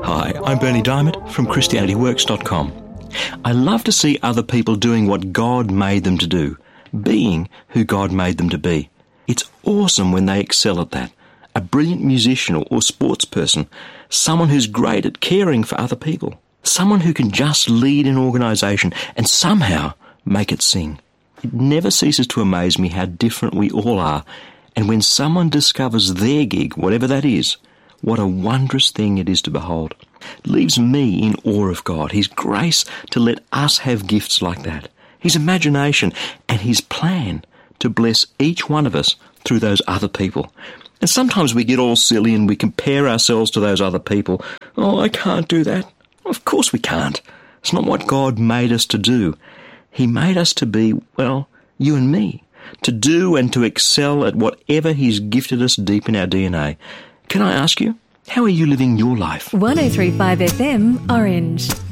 Hi, I'm Bernie Diamond from ChristianityWorks.com. I love to see other people doing what God made them to do, being who God made them to be. It's awesome when they excel at that. A brilliant musician or sports person, someone who's great at caring for other people, someone who can just lead an organisation and somehow make it sing. It never ceases to amaze me how different we all are, and when someone discovers their gig, whatever that is, what a wondrous thing it is to behold. It leaves me in awe of God, His grace to let us have gifts like that, His imagination and His plan to bless each one of us through those other people. And sometimes we get all silly and we compare ourselves to those other people. Oh, I can't do that. Of course we can't. It's not what God made us to do. He made us to be, well, you and me, to do and to excel at whatever He's gifted us deep in our DNA. Can I ask you, how are you living your life? 103.5 FM, Orange.